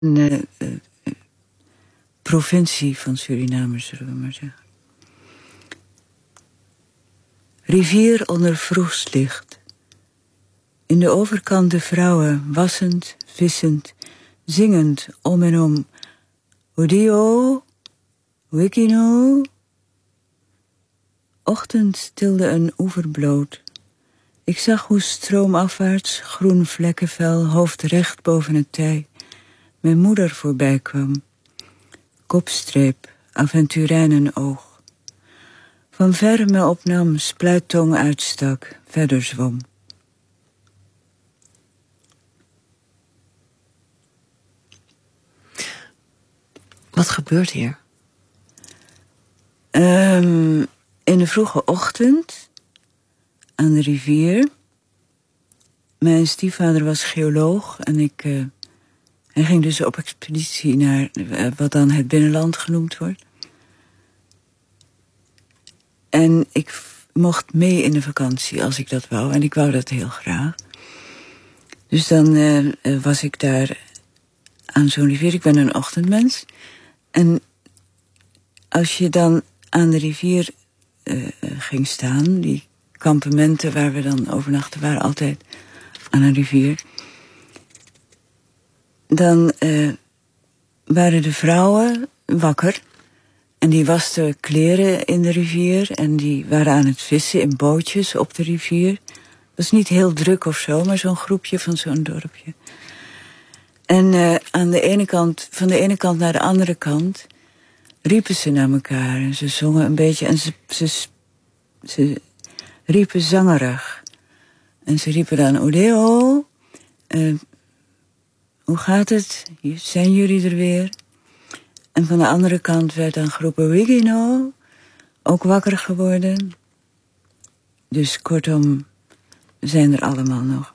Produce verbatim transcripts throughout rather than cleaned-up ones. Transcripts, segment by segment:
een uh, uh, provincie van Suriname, zullen we maar zeggen. Rivier onder vroegslicht. In de overkant de vrouwen, wassend, vissend, zingend om en om. Odio, wikino. Ochtend stilde een oever bloot. Ik zag hoe stroomafwaarts, groen vlekkenvel, hoofd recht boven het tij, mijn moeder voorbij kwam. Kopstreep, aventurijnenoog. Van ver me opnam, spluittong uitstak, verder zwom. Wat gebeurt hier? Um, in de vroege ochtend, aan de rivier. Mijn stiefvader was geoloog en ik... Uh, hij ging dus op expeditie naar uh, wat dan het binnenland genoemd wordt. En ik mocht mee in de vakantie als ik dat wou. En ik wou dat heel graag. Dus dan uh, uh, was ik daar aan zo'n rivier. Ik ben een ochtendmens. En als je dan aan de rivier uh, ging staan... die kampementen waar we dan overnachten waren altijd aan een rivier... dan uh, waren de vrouwen wakker... en die wasten kleren in de rivier... en die waren aan het vissen in bootjes op de rivier. Het was niet heel druk of zo, maar zo'n groepje van zo'n dorpje. En uh, aan de ene kant, van de ene kant naar de andere kant... riepen ze naar elkaar en ze zongen een beetje... en ze, ze, ze riepen zangerig. En ze riepen dan, Odeo, uh, hoe gaat het? Zijn jullie er weer? En van de andere kant werd dan geroepen, Wigino, ook wakker geworden. Dus kortom, we zijn er allemaal nog.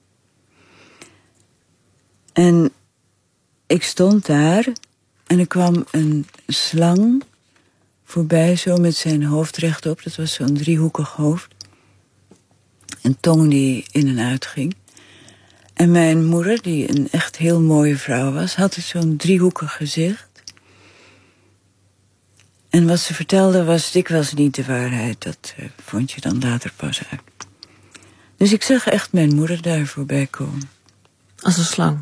En ik stond daar en er kwam een slang voorbij, zo met zijn hoofd rechtop. Dat was zo'n driehoekig hoofd. Een tong die in en uit ging. En mijn moeder, die een echt heel mooie vrouw was, had zo'n driehoekig gezicht. En wat ze vertelde was dikwijls niet de waarheid. Dat uh, vond je dan later pas uit. Dus ik zag echt mijn moeder daar voorbij komen. Als een slang?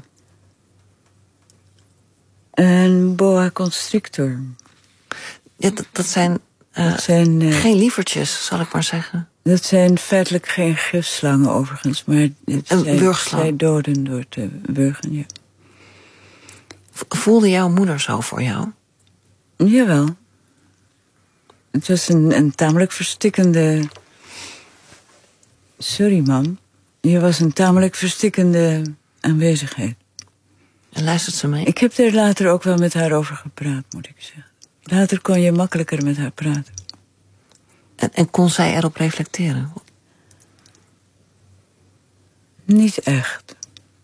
Een boa constrictor. Ja, dat, dat zijn, uh, dat zijn uh, geen lievertjes, zal ik maar zeggen. Dat zijn feitelijk geen gifslangen overigens. Maar het een zijn, wurgslang. Zij doden door te wurgen, ja. Voelde jouw moeder zo voor jou? Jawel. Het was een, een tamelijk verstikkende... Sorry, mam. Je was een tamelijk verstikkende aanwezigheid. En luistert ze mee? Ik heb er later ook wel met haar over gepraat, moet ik zeggen. Later kon je makkelijker met haar praten. En, en kon zij erop reflecteren? Niet echt.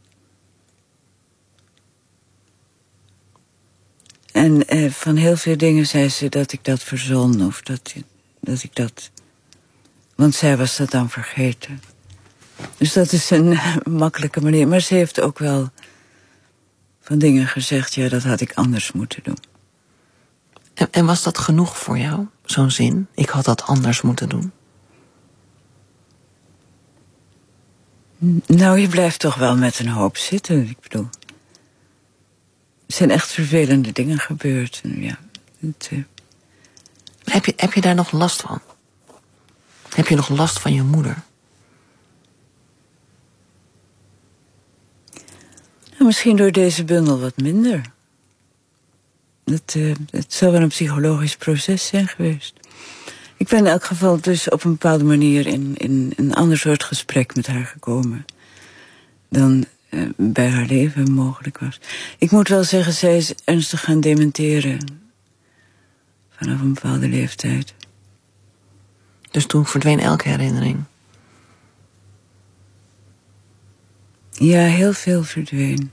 En eh, van heel veel dingen zei ze dat ik dat verzon. Of dat, dat ik dat... Want zij was dat dan vergeten. Dus dat is een makkelijke manier. Maar ze heeft ook wel van dingen gezegd... ja, dat had ik anders moeten doen. En, en was dat genoeg voor jou, zo'n zin? Ik had dat anders moeten doen. Nou, je blijft toch wel met een hoop zitten. Ik bedoel... Er zijn echt vervelende dingen gebeurd. Ja, het, uh... heb, je, heb je daar nog last van? Heb je nog last van je moeder? Nou, misschien door deze bundel wat minder. Het, uh, het zou wel een psychologisch proces zijn geweest. Ik ben in elk geval dus op een bepaalde manier... in, in een ander soort gesprek met haar gekomen... dan... Uh, bij haar leven mogelijk was. Ik moet wel zeggen, zij is ernstig gaan dementeren. Vanaf een bepaalde leeftijd. Dus toen verdween elke herinnering? Ja, heel veel verdween.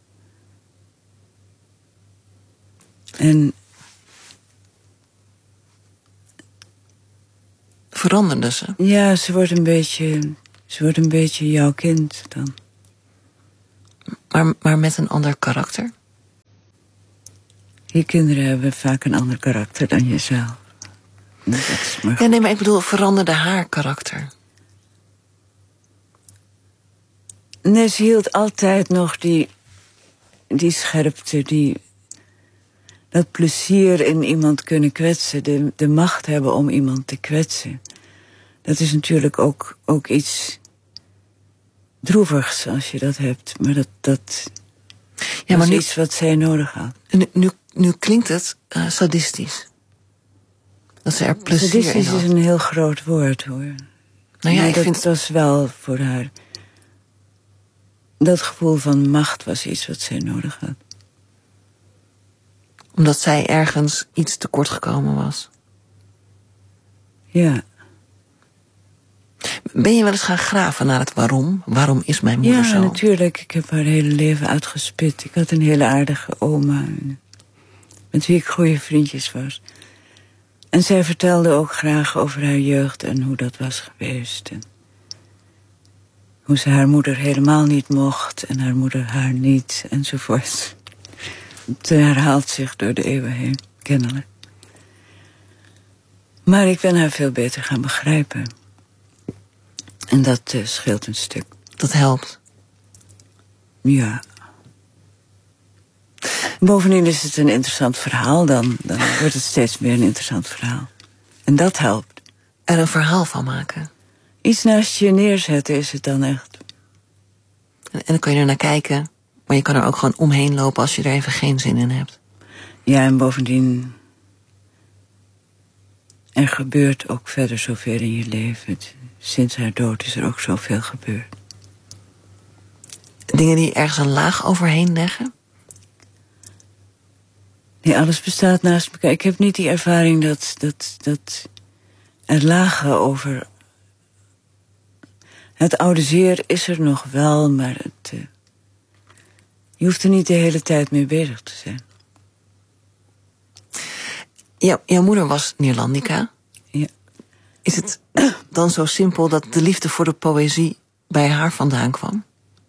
En... Veranderde ze? Ja, ze wordt een beetje... Ze wordt een beetje jouw kind dan. Maar, maar met een ander karakter? Je kinderen hebben vaak een ander karakter dan jezelf. Dat is maar... Ja, nee, maar ik bedoel, veranderde haar karakter? Nee, ze hield altijd nog die, die scherpte, die, dat plezier in iemand kunnen kwetsen. De, de macht hebben om iemand te kwetsen. Dat is natuurlijk ook, ook iets droevigs als je dat hebt. Maar dat, dat ja, maar is nu, iets wat zij nodig had. Nu, nu, nu klinkt het uh, sadistisch. Dat ze er plezier in had. Sadistisch is een heel groot woord, hoor. Nou ja, maar ik dat vind... was wel voor haar... Dat gevoel van macht was iets wat zij nodig had. Omdat zij ergens iets tekort gekomen was. Ja. Ben je wel eens gaan graven naar het waarom? Waarom is mijn moeder ja, zo? Ja, natuurlijk. Ik heb haar hele leven uitgespit. Ik had een hele aardige oma. Met wie ik goede vriendjes was. En zij vertelde ook graag over haar jeugd en hoe dat was geweest. En hoe ze haar moeder helemaal niet mocht en haar moeder haar niet, enzovoort. Het herhaalt zich door de eeuwen heen, kennelijk. Maar ik ben haar veel beter gaan begrijpen. En dat uh, scheelt een stuk. Dat helpt. Ja. Bovendien is het een interessant verhaal, dan, dan wordt het steeds meer een interessant verhaal. En dat helpt. Er een verhaal van maken. Iets naast je neerzetten is het dan echt. En, en dan kan je er naar kijken, maar je kan er ook gewoon omheen lopen als je er even geen zin in hebt. Ja, en bovendien... Er gebeurt ook verder zoveel in je leven. Sinds haar dood is er ook zoveel gebeurd. Dingen die ergens een laag overheen leggen? Nee, alles bestaat naast elkaar. Ik heb niet die ervaring dat, dat, dat er lagen over... Het oude zeer is er nog wel, maar het, uh, je hoeft er niet de hele tijd mee bezig te zijn. Jou, jouw moeder was Neerlandica. Ja. Is het dan zo simpel dat de liefde voor de poëzie bij haar vandaan kwam?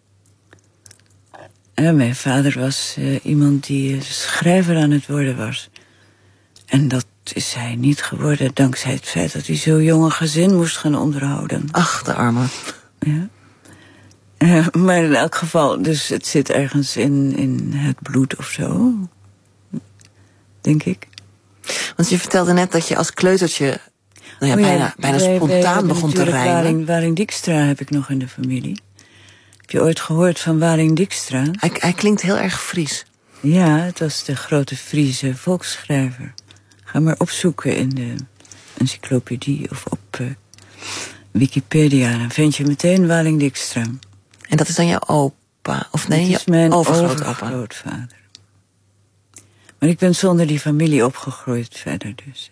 Ja, mijn vader was uh, iemand die uh, schrijver aan het worden was. En dat is hij niet geworden dankzij het feit dat hij zo'n jonge gezin moest gaan onderhouden. Ach, de arme. Ja. Uh, maar in elk geval, dus het zit ergens in, in het bloed of zo. Denk ik. Want je vertelde net dat je als kleutertje nou ja, oh ja, bijna, bijna wij, spontaan wij begon te rijmen. Waring, Waring Dijkstra heb ik nog in de familie. Heb je ooit gehoord van Waring Dijkstra? Hij, hij klinkt heel erg Fries. Ja, het was de grote Friese volksschrijver. Ga maar opzoeken in de encyclopedie of op uh, Wikipedia. Dan vind je meteen Waring Dijkstra. En dat is dan jouw opa? Of nee, dat is mijn overgrootopa? overgrootvader. Maar ik ben zonder die familie opgegroeid verder dus.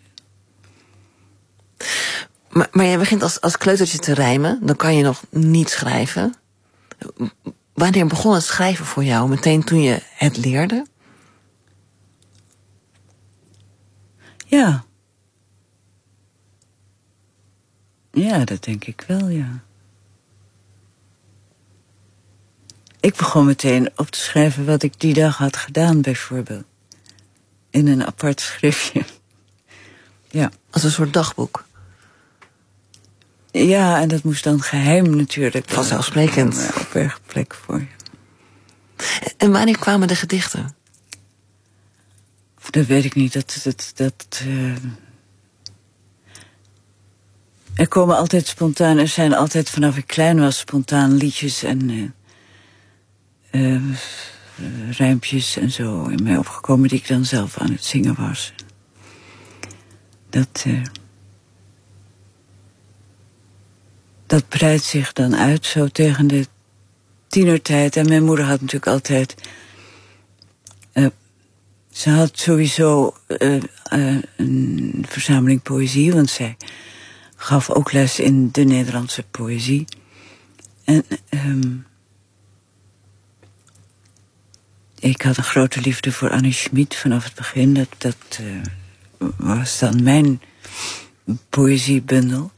Maar, maar je begint als, als kleutertje te rijmen. Dan kan je nog niet schrijven. Wanneer begon het schrijven voor jou? Meteen toen je het leerde? Ja. Ja, dat denk ik wel, ja. Ik begon meteen op te schrijven wat ik die dag had gedaan, bijvoorbeeld. In een apart schriftje. Ja. Als een soort dagboek? Ja, en dat moest dan geheim natuurlijk. Vanzelfsprekend. Een opbergplek voor je. En wanneer kwamen de gedichten? Dat weet ik niet. Dat, dat, dat, uh... Er komen altijd spontaan... Er zijn altijd vanaf ik klein was spontaan liedjes en... Uh, uh, uh, rijmpjes en zo in mij opgekomen... die ik dan zelf aan het zingen was. Dat... Uh... Dat breidt zich dan uit zo tegen de tienertijd. En mijn moeder had natuurlijk altijd... Uh, ze had sowieso uh, uh, een verzameling poëzie... want zij gaf ook les in de Nederlandse poëzie. En um, ik had een grote liefde voor Annie Schmid vanaf het begin. Dat, dat uh, was dan mijn poëziebundel.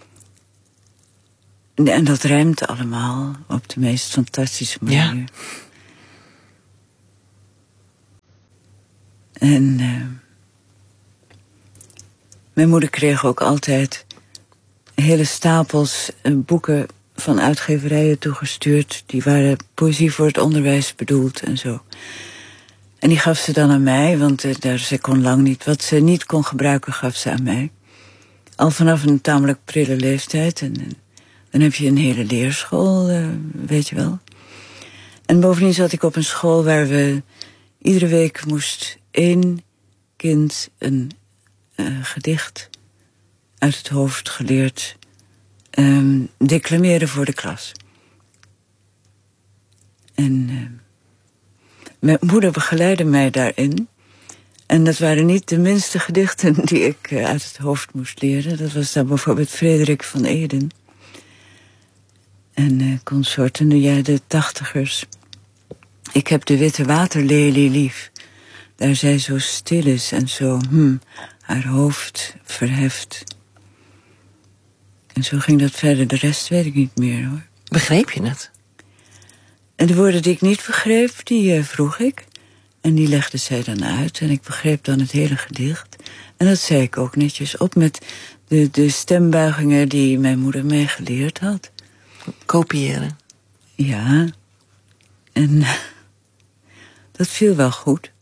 En dat rijmt allemaal op de meest fantastische manier. En uh, mijn moeder kreeg ook altijd hele stapels uh, boeken van uitgeverijen toegestuurd. Die waren poëzie voor het onderwijs bedoeld en zo. En die gaf ze dan aan mij, want uh, daar, ze kon lang niet. Wat ze niet kon gebruiken, gaf ze aan mij. Al vanaf een tamelijk prille leeftijd. En, en dan heb je een hele leerschool, uh, weet je wel. En bovendien zat ik op een school waar we iedere week moest één kind een uh, gedicht uit het hoofd geleerd um, declameren voor de klas. En uh, mijn moeder begeleidde mij daarin. En dat waren niet de minste gedichten die ik uh, uit het hoofd moest leren. Dat was dan bijvoorbeeld Frederik van Eeden. En uh, consorten, de, ja, de tachtigers. Ik heb de witte waterlelie lief. Daar zij zo stil is en zo, hm, haar hoofd verheft. En zo ging dat verder. De rest weet ik niet meer, hoor. Begreep je het? En de woorden die ik niet begreep, die uh, vroeg ik. En die legde zij dan uit. En ik begreep dan het hele gedicht. En dat zei ik ook netjes op met de, de stembuigingen die mijn moeder mij geleerd had. Kopiëren. Ja. En uh, dat viel wel goed.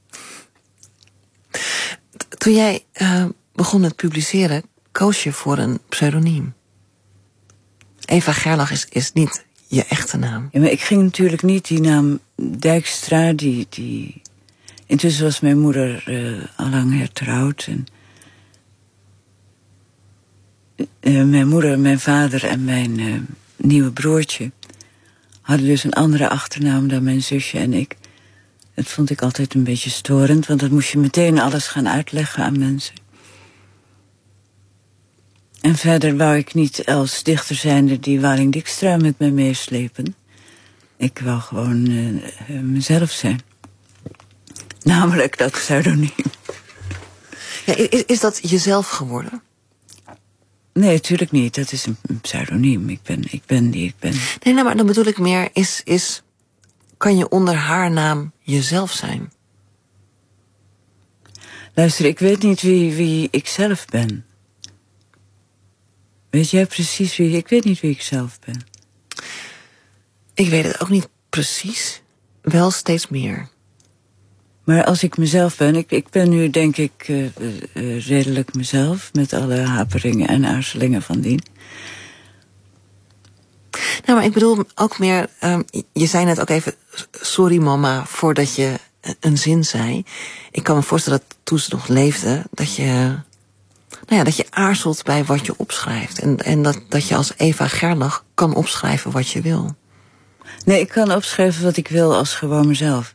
Toen jij uh, begon met publiceren, koos je voor een pseudoniem. Eva Gerlach is, is niet je echte naam. Ja, maar ik ging natuurlijk niet die naam Dijkstra, die... die... Intussen was mijn moeder uh, allang hertrouwd. En uh, mijn moeder, mijn vader en mijn uh, nieuwe broertje hadden dus een andere achternaam dan mijn zusje en ik. Dat vond ik altijd een beetje storend, want dan moest je meteen alles gaan uitleggen aan mensen. En verder wou ik niet als dichter zijnde die Waling Dijkstra met me meeslepen. Ik wou gewoon uh, mezelf zijn. Namelijk dat pseudoniem. Ja, is, is dat jezelf geworden? Nee, natuurlijk niet. Dat is een, een pseudoniem. Ik ben, ik ben die ik ben. Nee, nou, maar dan bedoel ik meer, is, is, kan je onder haar naam jezelf zijn? Luister, ik weet niet wie, wie ik zelf ben. Weet jij precies wie... Ik weet niet wie ik zelf ben. Ik weet het ook niet precies. Wel steeds meer. Maar als ik mezelf ben... Ik, ik ben nu denk ik uh, uh, redelijk mezelf... met alle haperingen en aarzelingen van dien. Nou, maar ik bedoel ook meer... Um, je zei net ook even... Sorry mama, voordat je een zin zei. Ik kan me voorstellen dat toen ze nog leefde... dat je... Nou ja, dat je aarzelt bij wat je opschrijft. En, en dat, dat je als Eva Gerlach kan opschrijven wat je wil. Nee, ik kan opschrijven wat ik wil als gewoon mezelf.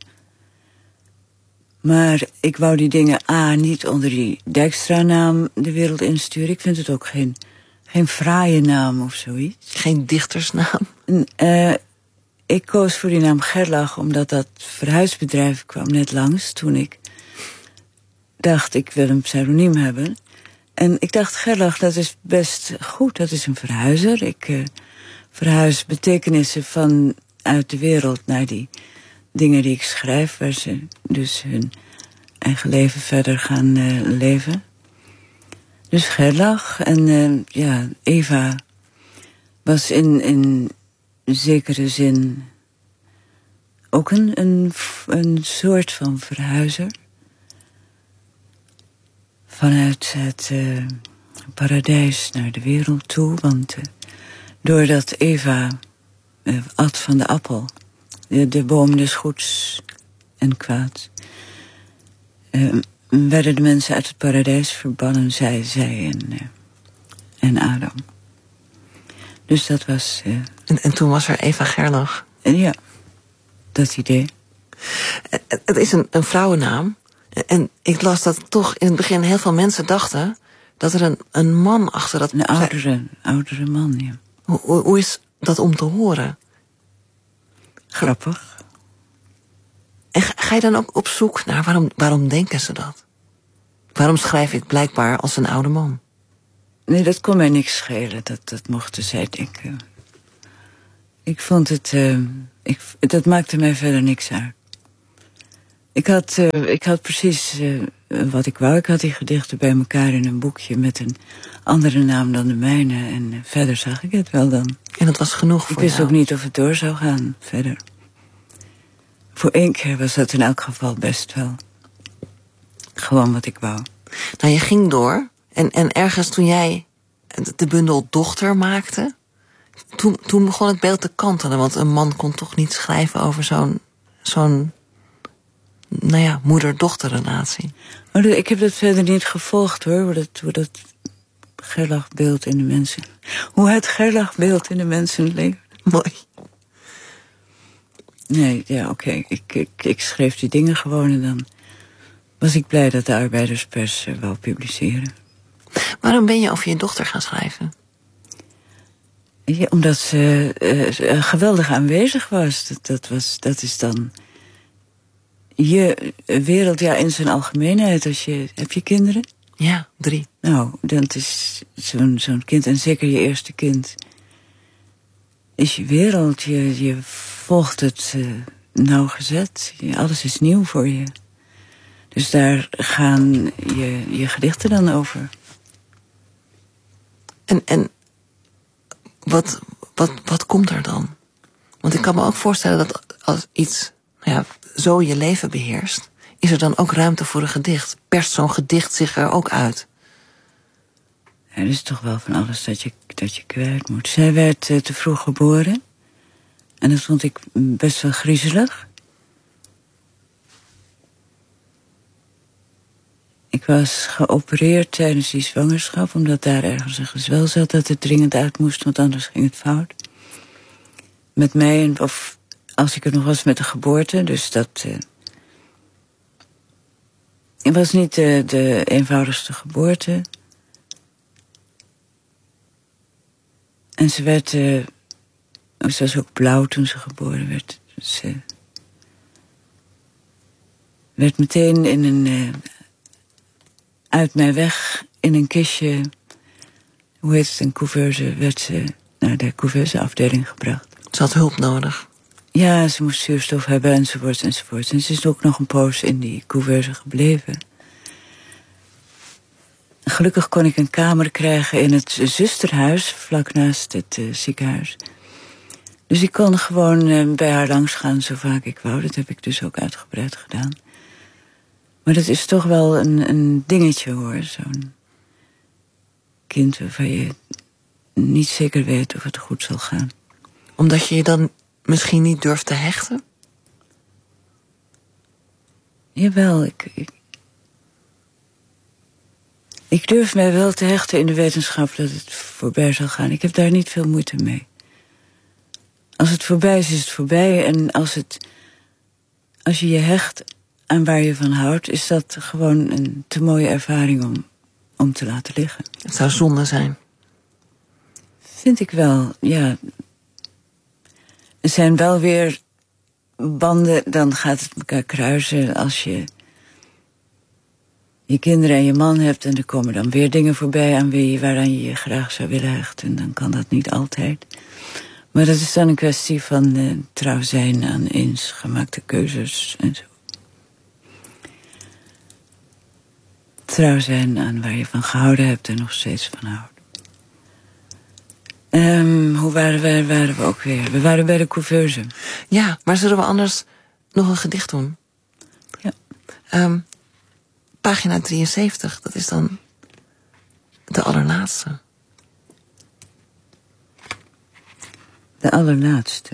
Maar ik wou die dingen A, niet onder die Dijkstra-naam de wereld insturen. Ik vind het ook geen, geen fraaie naam of zoiets. Geen dichtersnaam? En, uh, ik koos voor die naam Gerlach omdat dat verhuisbedrijf kwam net langs toen ik dacht ik wil een pseudoniem hebben. En ik dacht Gerlach, dat is best goed, dat is een verhuizer. Ik uh, verhuis betekenissen van uit de wereld naar die dingen die ik schrijf, waar ze dus hun eigen leven verder gaan uh, leven. Dus Gerlach en uh, ja, Eva was in, in zekere zin ook een, een, een soort van verhuizer. Vanuit het uh, paradijs naar de wereld toe, want uh, doordat Eva uh, at van de appel, de, de boom des goeds en kwaads, uh, werden de mensen uit het paradijs verbannen, zij, zij en, uh, en Adam. Dus dat was... Uh, en, en toen was er Eva Gerlach. En ja, dat idee. Het, het is een, een vrouwennaam. En ik las dat toch in het begin heel veel mensen dachten dat er een, een man achter dat... Een oudere, oudere man, ja. Hoe, hoe, hoe is dat om te horen? Grappig. En ga, ga je dan ook op zoek naar waarom, waarom denken ze dat? Waarom schrijf ik blijkbaar als een oude man? Nee, dat kon mij niks schelen. Dat, dat mochten zij denken. Ik vond het... Uh, ik, dat maakte mij verder niks uit. Ik had, uh, ik had precies uh, wat ik wou. Ik had die gedichten bij elkaar in een boekje met een andere naam dan de mijne. En uh, verder zag ik het wel dan. En dat was genoeg voor Ik wist jou? ook niet of het door zou gaan verder. Voor één keer was dat in elk geval best wel gewoon wat ik wou. Nou, je ging door. En, en ergens toen jij de bundel Dochter maakte, toen, toen begon het beeld te kantelen. Want een man kon toch niet schrijven over zo'n, zo'n nou ja, moeder-dochterrelatie. Maar ik heb dat verder niet gevolgd, hoor. Hoe dat, hoe dat gerlachbeeld in de mensen... Hoe het gerlachbeeld in de mensen leeft. Mooi. Nee, ja, oké. Okay. Ik, ik, ik schreef die dingen gewoon en dan was ik blij dat de arbeiderspers uh, wou publiceren. Waarom ben je over je dochter gaan schrijven? Ja, omdat ze uh, geweldig aanwezig was. Dat, dat was. dat is dan je wereld, ja, in zijn algemeenheid. Als je, heb je kinderen? Ja, drie. Nou, dat is zo'n zo'n kind, en zeker je eerste kind, is je wereld. Je, je volgt het uh, nauwgezet. Je, alles is nieuw voor je. Dus daar gaan je, je gedichten dan over. En, en wat, wat, wat komt er dan? Want ik kan me ook voorstellen dat als iets, nou ja, zo je leven beheerst, is er dan ook ruimte voor een gedicht? Perst zo'n gedicht zich er ook uit? Er is toch wel van alles dat je, dat je kwijt moet. Zij werd uh, te vroeg geboren. En dat vond ik best wel griezelig. Ik was geopereerd tijdens die zwangerschap, omdat daar ergens een gezwel zat dat het dringend uit moest, want anders ging het fout. Met mij, of als ik er nog was, met de geboorte. Dus dat uh, het was niet de, de eenvoudigste geboorte. En ze werd, uh, ze was ook blauw toen ze geboren werd. Ze werd meteen in een, uh, uit mijn weg, in een kistje, hoe heet het, een couveuse, werd ze naar de couveuseafdeling gebracht. Ze had hulp nodig. Ja, ze moest zuurstof hebben, enzovoort, enzovoort. En ze is ook nog een poos in die couveuse gebleven. Gelukkig kon ik een kamer krijgen in het zusterhuis, vlak naast het uh, ziekenhuis. Dus ik kon gewoon uh, bij haar langs gaan zo vaak ik wou. Dat heb ik dus ook uitgebreid gedaan. Maar dat is toch wel een, een dingetje, hoor. Zo'n kind waarvan je niet zeker weet of het goed zal gaan. Omdat je je dan misschien niet durft te hechten? Jawel, ik, ik... Ik durf mij wel te hechten in de wetenschap dat het voorbij zal gaan. Ik heb daar niet veel moeite mee. Als het voorbij is, is het voorbij. En als, het, als je je hecht aan waar je van houdt, is dat gewoon een te mooie ervaring om, om te laten liggen. Het zou zonde zijn. Vind ik wel, ja. Er zijn wel weer banden, dan gaat het elkaar kruisen als je je kinderen en je man hebt, en er komen dan weer dingen voorbij aan wie, waaraan je je graag zou willen hechten. En dan kan dat niet altijd. Maar dat is dan een kwestie van uh, trouw zijn aan eens gemaakte keuzes en zo. Trouw zijn aan waar je van gehouden hebt en nog steeds van houdt. Um, hoe waren we, waren we ook weer? We waren bij de couveuse. Ja, maar zullen we anders nog een gedicht doen? Ja. Um, pagina drieënzeventig, dat is dan de allerlaatste. De allerlaatste.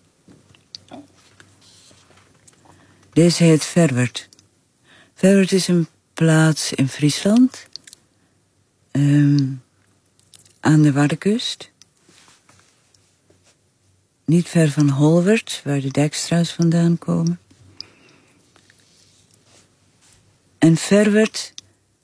Deze heet Verwerd. Verwerd is een plaats in Friesland. Um, aan de Waddekust. Niet ver van Holwert, waar de Dijkstra's vandaan komen. En Verwerd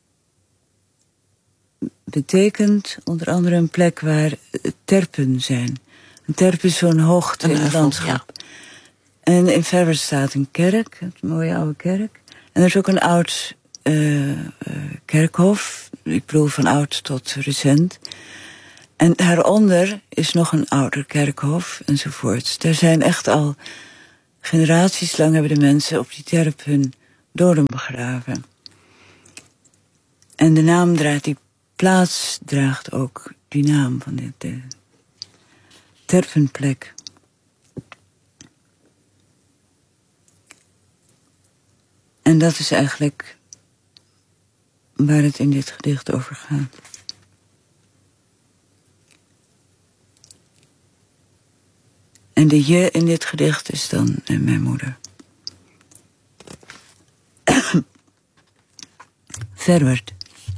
betekent onder andere een plek waar terpen zijn. Een terp is zo'n hoogte in het landschap. Ja. En in Verwerd staat een kerk, een mooie oude kerk. En er is ook een oud uh, uh, kerkhof. Ik bedoel van oud tot recent. En daaronder is nog een ouder kerkhof enzovoorts. Er zijn echt al Generaties lang hebben de mensen op die terp hun doden begraven. En de naam draagt, die plaats draagt ook die naam van de, de terpenplek. En dat is eigenlijk waar het in dit gedicht over gaat. En de je in dit gedicht is dan uh, mijn moeder. Verwerd.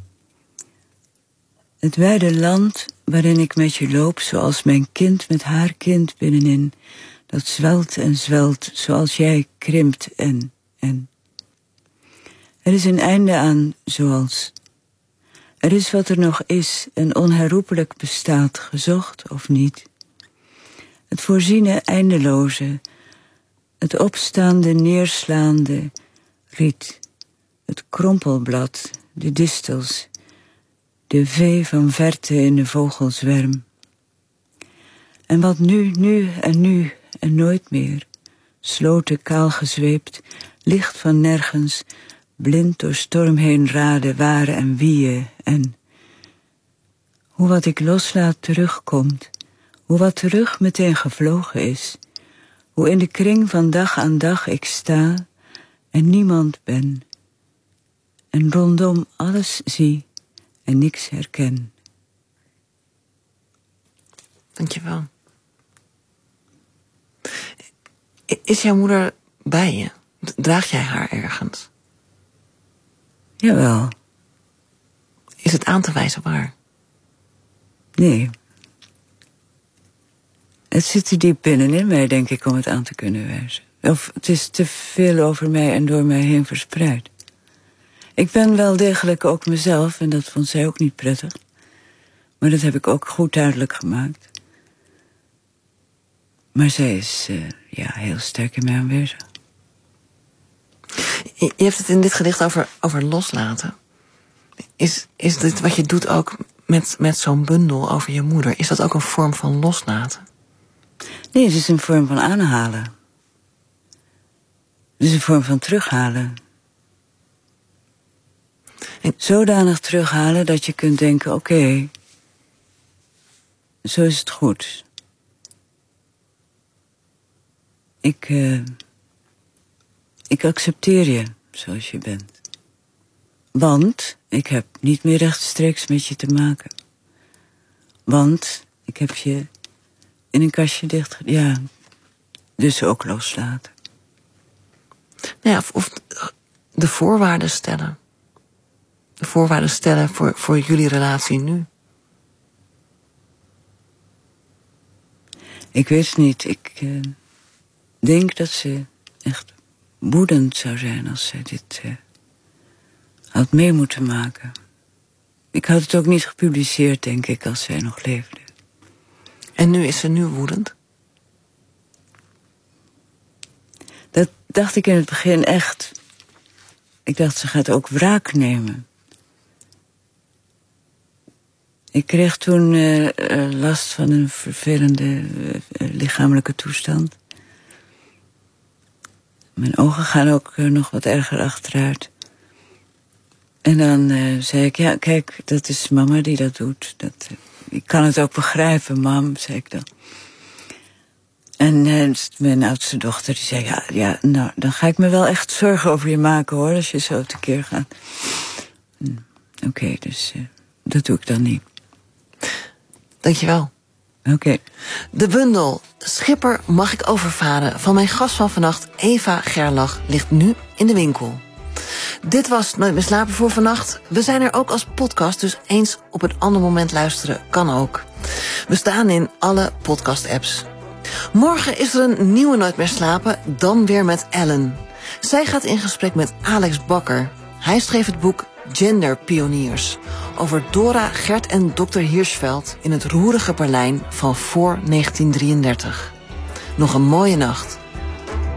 Het wijde land waarin ik met je loop, zoals mijn kind met haar kind binnenin, dat zwelt en zwelt, zoals jij krimpt en, en. Er is een einde aan, zoals. Er is wat er nog is en onherroepelijk bestaat, gezocht of niet. Het voorziene eindeloze, het opstaande, neerslaande riet, het krompelblad, de distels, de vee van verte in de vogelzwerm. En wat nu, nu en nu en nooit meer, sloten kaal gezweept, licht van nergens, blind door storm heen raden, waren en wieën en hoe wat ik loslaat terugkomt, hoe wat terug meteen gevlogen is, hoe in de kring van dag aan dag ik sta en niemand ben, en rondom alles zie en niks herken. Dankjewel. Is jouw moeder bij je? Draag jij haar ergens? Jawel. Is het aan te wijzen waar? Nee. Het zit te diep binnenin mij, denk ik, om het aan te kunnen wijzen. Of het is te veel over mij en door mij heen verspreid. Ik ben wel degelijk ook mezelf, en dat vond zij ook niet prettig. Maar dat heb ik ook goed duidelijk gemaakt. Maar zij is uh, ja, heel sterk in mij aanwezig. Je hebt het in dit gedicht over, over loslaten. Is, is dit wat je doet ook met, met zo'n bundel over je moeder? Is dat ook een vorm van loslaten? Nee, het is een vorm van aanhalen. Het is een vorm van terughalen. En zodanig terughalen dat je kunt denken, oké, okay, zo is het goed. Ik, uh, ik accepteer je zoals je bent. Want ik heb niet meer rechtstreeks met je te maken. Want ik heb je in een kastje dicht... Ja, dus ook loslaten. Nou ja, of, of de voorwaarden stellen. De voorwaarden stellen voor, voor jullie relatie nu. Ik weet het niet. Ik uh, denk dat ze echt woedend zou zijn als zij dit uh, had mee moeten maken. Ik had het ook niet gepubliceerd, denk ik, als zij nog leefde. En nu is ze nu woedend? Dat dacht ik in het begin echt. Ik dacht, ze gaat ook wraak nemen. Ik kreeg toen uh, uh, last van een vervelende uh, lichamelijke toestand. Mijn ogen gaan ook uh, nog wat erger achteruit. En dan uh, zei ik, ja, kijk, dat is mama die dat doet. Dat, uh, ik kan het ook begrijpen, mam, zei ik dan. En uh, mijn oudste dochter die zei, ja, ja, nou, dan ga ik me wel echt zorgen over je maken, hoor, als je zo tekeer gaat. Hm, Oké, okay, dus uh, dat doe ik dan niet. Dankjewel. Oké. Okay. De bundel Schipper mag ik overvaren van mijn gast van vannacht, Eva Gerlach, ligt nu in de winkel. Dit was Nooit meer slapen voor vannacht. We zijn er ook als podcast, dus eens op een ander moment luisteren kan ook. We staan in alle podcast-apps. Morgen is er een nieuwe Nooit meer slapen, dan weer met Ellen. Zij gaat in gesprek met Alex Bakker. Hij schreef het boek Genderpioniers over Dora, Gert en dokter Hirschfeld in het roerige Berlijn van voor negentien drieëndertig. Nog een mooie nacht.